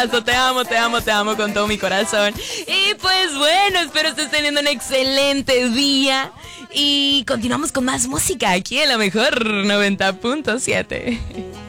abrazo, te amo con todo mi corazón. Y pues bueno, espero estés teniendo un excelente día. Y continuamos con más música aquí en la mejor 90.7.